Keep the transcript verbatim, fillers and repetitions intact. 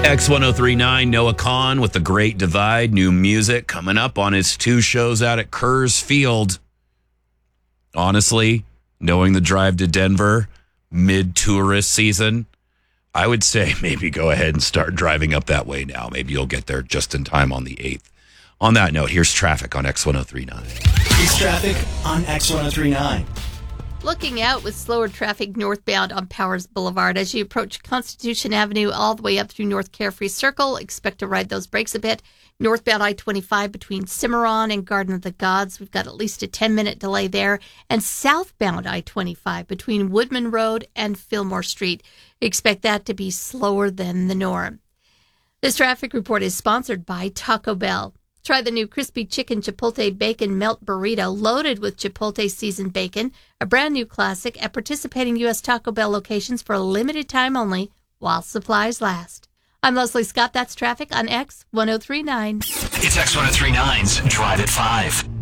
X ten thirty-nine, Noah Kahan with The Great Divide. New music coming up on his two shows out at Coors Field. Honestly, knowing the drive to Denver mid-tourist season, I would say maybe go ahead and start driving up that way now. Maybe you'll get there just in time on the eighth. On that note, here's traffic on X ten thirty-nine. It's traffic on X ten thirty-nine. Looking out with slower traffic northbound on Powers Boulevard as you approach Constitution Avenue all the way up through North Carefree Circle. Expect to ride those brakes a bit. Northbound I twenty-five between Cimarron and Garden of the Gods. We've got at least a ten-minute delay there. And southbound I twenty-five between Woodman Road and Fillmore Street. Expect that to be slower than the norm. This traffic report is sponsored by Taco Bell. Try the new crispy chicken chipotle bacon melt burrito loaded with chipotle seasoned bacon, a brand new classic at participating U S Taco Bell locations for a limited time only while supplies last. I'm Leslie Scott. That's traffic on X ten thirty-nine. It's X ten thirty-nine's Drive at five.